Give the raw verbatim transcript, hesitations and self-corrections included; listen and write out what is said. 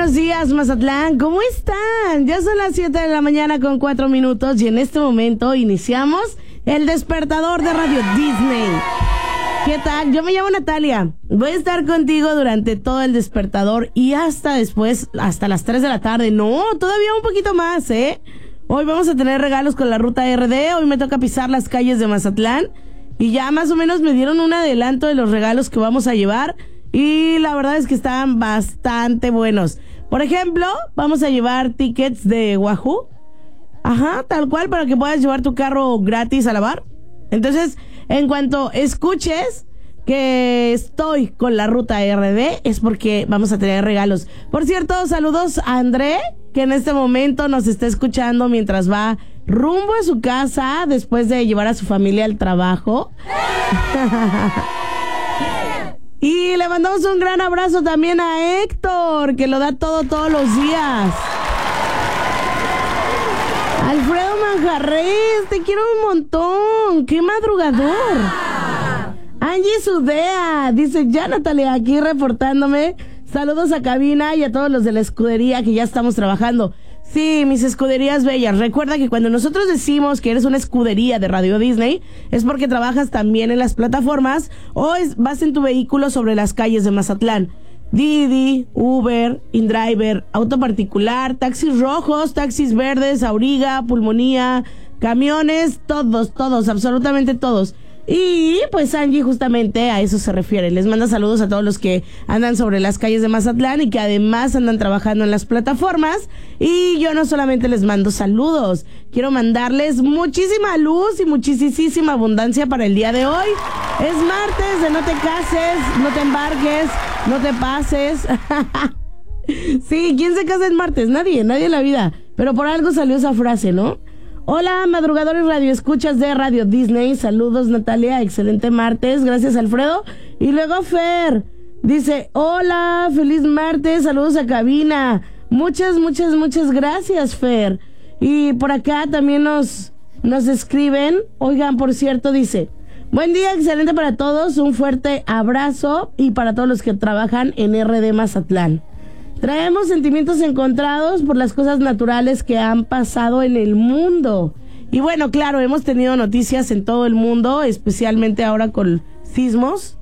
buenos días, Mazatlán. ¿Cómo están? Ya son las siete de la mañana con cuatro minutos y en este momento iniciamos el despertador de Radio Disney. ¿Qué tal? Yo me llamo Natalia. Voy a estar contigo durante todo el despertador y hasta después, hasta las tres de la tarde. No, todavía un poquito más, ¿eh? Hoy vamos a tener regalos con la ruta R D. Hoy me toca pisar las calles de Mazatlán y ya más o menos me dieron un adelanto de los regalos que vamos a llevar. Y la verdad es que están bastante buenos. Por ejemplo, vamos a llevar tickets de Wahoo. Ajá, tal cual, para que puedas llevar tu carro gratis a lavar. Entonces, en cuanto escuches que estoy con la ruta R D, es porque vamos a tener regalos. Por cierto, saludos a André, que en este momento nos está escuchando mientras va rumbo a su casa después de llevar a su familia al trabajo. Y le mandamos un gran abrazo también a Héctor, que lo da todo todos los días. Alfredo Manjarres, te quiero un montón. ¡Qué madrugador! Angie Sudea dice, ya Natalia, aquí reportándome. Saludos a cabina y a todos los de la escudería que ya estamos trabajando. Sí, mis escuderías bellas. Recuerda que cuando nosotros decimos que eres una escudería de Radio Disney, es porque trabajas también en las plataformas o es, vas en tu vehículo sobre las calles de Mazatlán. Didi, Uber, InDriver, auto particular, taxis rojos, taxis verdes, auriga, pulmonía, camiones, todos, todos, absolutamente todos. Y pues Angie justamente a eso se refiere. Les manda saludos a todos los que andan sobre las calles de Mazatlán y que además andan trabajando en las plataformas. Y yo no solamente les mando saludos, quiero mandarles muchísima luz y muchísima abundancia para el día de hoy. Es martes de no te cases, no te embarques, no te pases. Sí, ¿quién se casa en martes? Nadie, nadie en la vida. Pero por algo salió esa frase, ¿no? Hola, madrugadores radioescuchas de Radio Disney. Saludos, Natalia. Excelente martes. Gracias, Alfredo. Y luego Fer dice, hola, feliz martes. Saludos a cabina. Muchas, muchas, muchas gracias, Fer. Y por acá también nos, nos escriben. Oigan, por cierto, dice, buen día, excelente para todos. Un fuerte abrazo y para todos los que trabajan en R D Mazatlán. Traemos sentimientos encontrados por las cosas naturales que han pasado en el mundo. Y bueno, claro, hemos tenido noticias en todo el mundo, especialmente ahora con sismos.